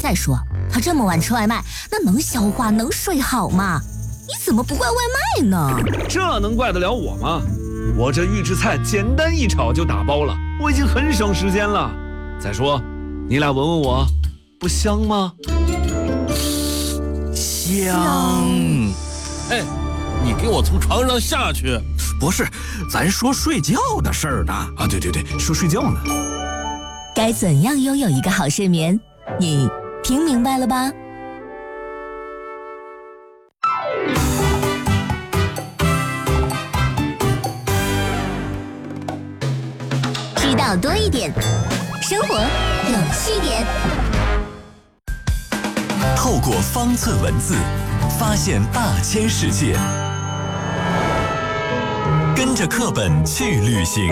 再说他这么晚吃外卖，那能消化能睡好吗？你怎么不怪外卖呢？ 这能怪得了我吗？我这预制菜简单一炒就打包了，我已经很省时间了。再说你俩闻闻我，不香吗？ 香。 哎，你给我从床上下去！ 不是，咱说睡觉的事儿呢。 啊，对，说睡觉呢。 该怎样拥有一个好睡眠？你听明白了吧？知道多一点，生活有趣点。 透过方寸文字，发现大千世界。跟着课本去旅行。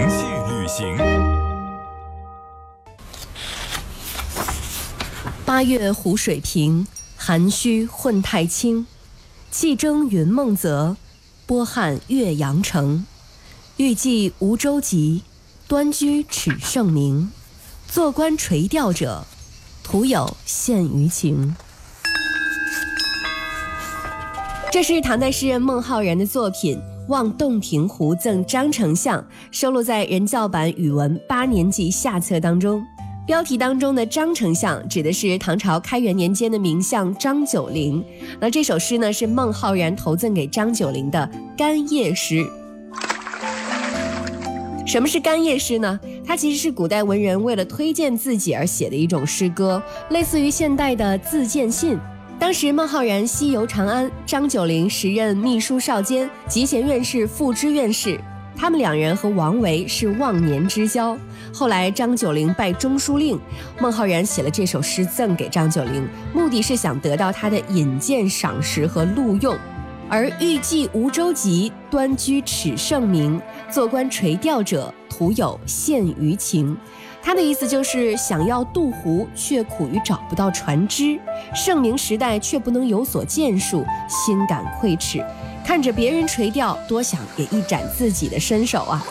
8月湖水平，涵虚混太清。气蒸云梦泽，波撼岳阳城。欲济无舟楫，端居耻圣明。坐观垂钓者，徒有羡鱼情。这是唐代诗人孟浩然的作品《望洞庭湖赠张丞相》，收录在人教版语文8年级下册当中。标题当中的张丞相指的是唐朝开元年间的名相张九龄。那这首诗呢，是孟浩然投赠给张九龄的干谒诗。什么是干谒诗呢？它其实是古代文人为了推荐自己而写的一种诗歌，类似于现代的自荐信。当时孟浩然西游长安，张九龄时任秘书少监、集贤院士副知院士，他们两人和王维是忘年之交。后来张九龄拜中书令，孟浩然写了这首诗赠给张九龄，目的是想得到他的引荐赏识和录用。而欲济无舟楫，端居耻圣明。坐观垂钓者，徒有羡鱼情。他的意思就是想要渡湖，却苦于找不到船只；盛明时代却不能有所建树，心感愧耻。看着别人垂钓，多想也一展自己的身手啊！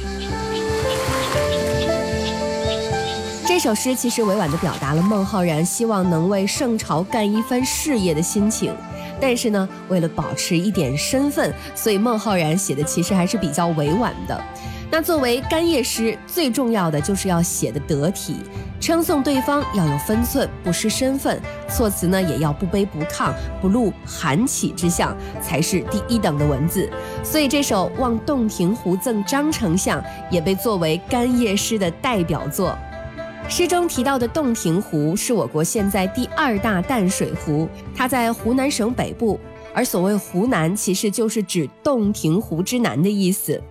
这首诗其实委婉地表达了孟浩然希望能为圣朝干一番事业的心情。但是呢，为了保持一点身份，所以孟浩然写的其实还是比较委婉的。那作为干谒诗，最重要的就是要写得得体，称颂对方要有分寸，不失身份，措辞呢也要不卑不亢，不露寒起之象，才是第一等的文字。所以这首《望洞庭湖赠张丞相》也被作为干谒诗的代表作。诗中提到的洞庭湖是我国现在第2大淡水湖，它在湖南省北部，而所谓湖南其实就是指洞庭湖之南的意思。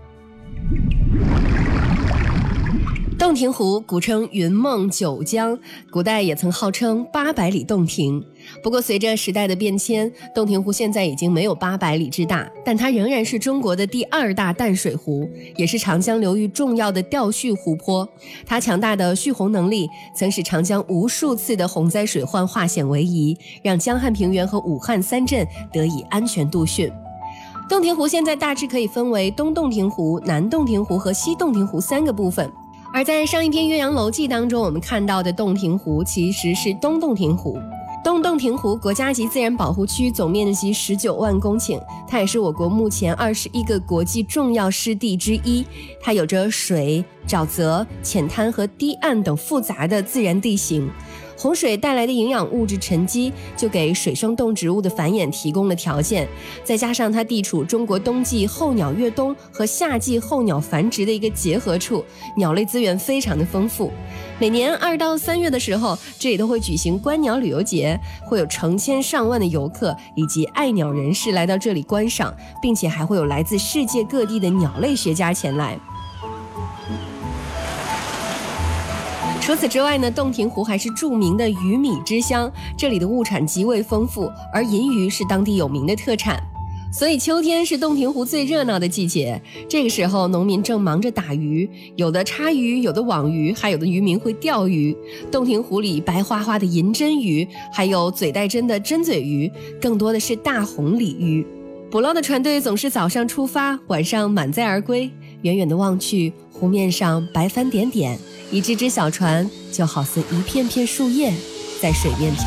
洞庭湖古称云梦九江，古代也曾号称800里洞庭。不过随着时代的变迁，洞庭湖现在已经没有800里之大，但它仍然是中国的第2大淡水湖，也是长江流域重要的调蓄湖泊。它强大的蓄洪能力曾使长江无数次的洪灾水患化险为夷，让江汉平原和武汉3镇得以安全度汛。洞庭湖现在大致可以分为东洞庭湖、南洞庭湖和西洞庭湖3个部分。而在上一篇《岳阳楼记》当中，我们看到的洞庭湖其实是东洞庭湖。东洞庭湖国家级自然保护区总面积19万公顷，它也是我国目前21个国际重要湿地之一。它有着水、沼泽、浅滩和堤岸等复杂的自然地形。洪水带来的营养物质沉积，就给水生动植物的繁衍提供了条件。再加上它地处中国冬季候鸟越冬和夏季候鸟繁殖的一个结合处，鸟类资源非常的丰富。每年2到3月的时候，这里都会举行观鸟旅游节，会有成千上万的游客以及爱鸟人士来到这里观赏，并且还会有来自世界各地的鸟类学家前来。除此之外呢，洞庭湖还是著名的鱼米之乡，这里的物产极为丰富，而银鱼是当地有名的特产。所以秋天是洞庭湖最热闹的季节，这个时候农民正忙着打鱼，有的叉鱼，有的网鱼，还有的渔民会钓鱼。洞庭湖里白花花的银针鱼，还有嘴带针的针嘴鱼，更多的是大红鲤鱼。捕捞的船队总是早上出发，晚上满载而归。远远的望去，湖面上白帆点点，一只只小船就好似一片片树叶在水面飘。